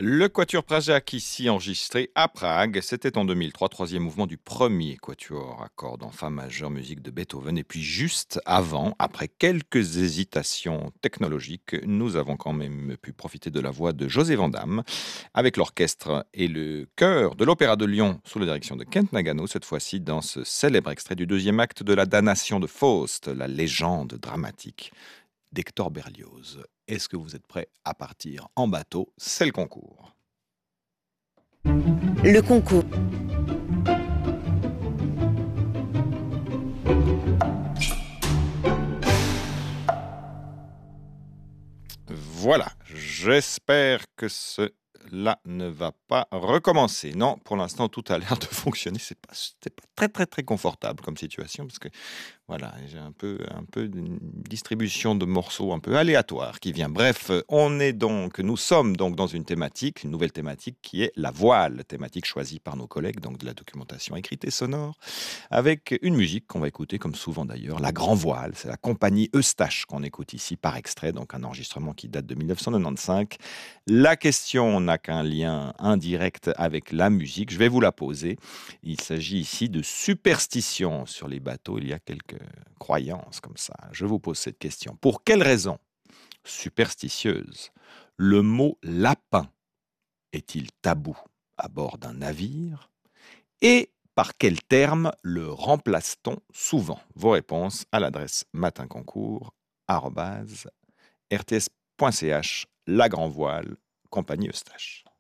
Le Quatuor Prajak, ici enregistré à Prague, c'était en 2003, troisième mouvement du premier Quatuor à cordes en fa majeur, musique de Beethoven. Et puis juste avant, après quelques hésitations technologiques, nous avons quand même pu profiter de la voix de José Van Damme avec l'orchestre et le chœur de l'Opéra de Lyon sous la direction de Kent Nagano, cette fois-ci dans ce célèbre extrait du deuxième acte de la damnation de Faust, la légende dramatique d'Hector Berlioz. Est-ce que vous êtes prêts à partir en bateau? C'est le concours. Le concours. Voilà, j'espère que cela ne va pas recommencer. Non, pour l'instant, tout a l'air de fonctionner. C'était pas très, très, très confortable comme situation parce que voilà, j'ai un peu une distribution de morceaux un peu aléatoire qui vient. Bref, nous sommes donc dans une thématique, une nouvelle thématique qui est la voile, thématique choisie par nos collègues, donc de la documentation écrite et sonore, avec une musique qu'on va écouter, comme souvent d'ailleurs, la Grand Voile. C'est la compagnie Eustache qu'on écoute ici par extrait, donc un enregistrement qui date de 1995. La question n'a qu'un lien indirect avec la musique. Je vais vous la poser. Il s'agit ici de superstitions sur les bateaux. Il y a quelques croyances comme ça. Je vous pose cette question. Pour quelle raison superstitieuse le mot lapin est-il tabou à bord d'un navire? Et par quel terme le remplace-t-on souvent? Vos réponses à l'adresse matinconcours@rts.ch, la Grand Voile, compagnie Eustache.